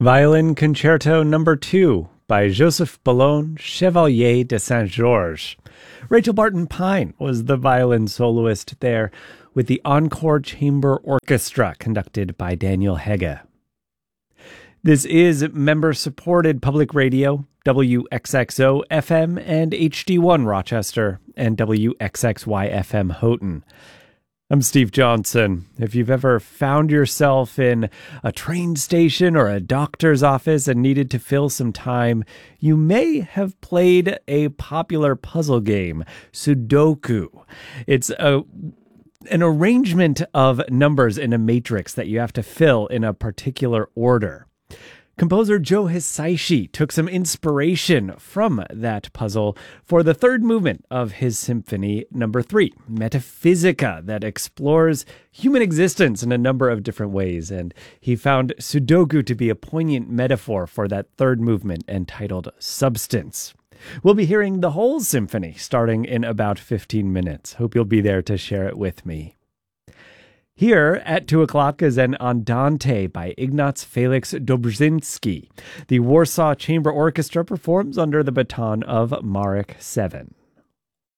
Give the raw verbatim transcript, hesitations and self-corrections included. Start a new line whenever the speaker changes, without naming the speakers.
Violin Concerto Number two by Joseph Boulogne, Chevalier de Saint-Georges. Rachel Barton Pine was the violin soloist there, with the Encore Chamber Orchestra conducted by Daniel Hege. This is member-supported public radio, W X X O F M and H D one Rochester, and W X X Y F M Houghton. I'm Steve Johnson. If you've ever found yourself in a train station or a doctor's office and needed to fill some time, you may have played a popular puzzle game, Sudoku. It's a an arrangement of numbers in a matrix that you have to fill in a particular order. Composer Joe Hisaishi took some inspiration from that puzzle for the third movement of his Symphony Number three, Metaphysica, that explores human existence in a number of different ways, and he found Sudoku to be a poignant metaphor for that third movement entitled Substance. We'll be hearing the whole symphony starting in about fifteen minutes. Hope you'll be there to share it with me. Here at two o'clock is an Andante by Ignaz Felix Dobrzyński. The Warsaw Chamber Orchestra performs under the baton of Marek Seven.